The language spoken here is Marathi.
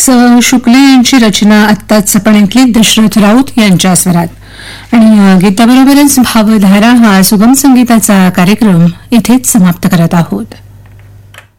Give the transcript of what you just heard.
शुक्ले यांची रचना आत्ताच आपण ऐकली दशरथ राऊत यांच्या स्वरात। आणि या गीताबरोबरच भावधारा हा सुगम संगीताचा कार्यक्रम इथेच समाप्त करत आहोत।